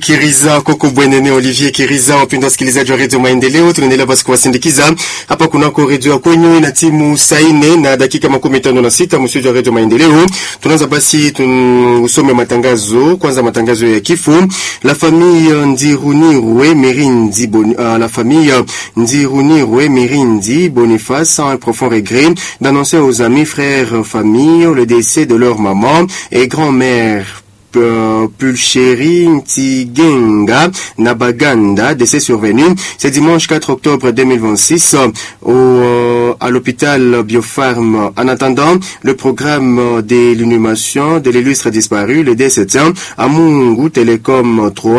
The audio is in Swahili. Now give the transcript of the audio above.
Kiriza Koko Bwenene Olivier Kiriza, wapenda wasikilizaji wa Radio Maendeleo, tunaendelea basi kuwasindikiza hapa kunako redio kwenyu na timu saine na dakika 56 msio wa Radio Maendeleo. Tunaanza basi tusome matangazo, kwanza matangazo ya kifo. La famille Ndirunirwe Mirindi la famille Ndirunirwe Mirindi Boniface a un profond regret d'annoncer aux amis, frères, famille le décès de leur maman et grand-mère Pulcheri Ntigenga Nabaganda, décès survenu ce dimanche 4 octobre 2026 à l'hôpital Biopharm. En attendant le programme de l'inhumation de l'illustre disparu, le décès à Mungu Télécom 3